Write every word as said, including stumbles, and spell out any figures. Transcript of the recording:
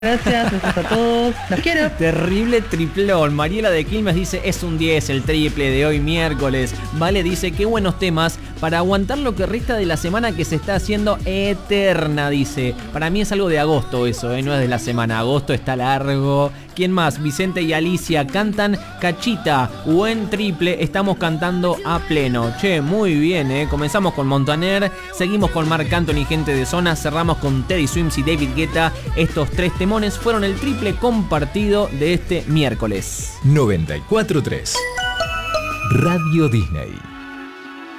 Gracias, besos a todos. Los quiero. Terrible triplón. Mariela de Quilmes dice, es un diez el triple de hoy miércoles. Vale dice, qué buenos temas para aguantar lo que resta de la semana que se está haciendo eterna, dice. Para mí es algo de agosto eso, ¿eh? No es de la semana. Agosto está largo. ¿Quién más? Vicente y Alicia cantan Cachita. Buen triple, estamos cantando a pleno. Che, muy bien, ¿eh? Comenzamos con Montaner, seguimos con Marc Anthony, gente de zona, cerramos con Teddy Swims y David Guetta. Estos tres temones fueron el triple compartido de este miércoles. noventa y cuatro punto tres Radio Disney.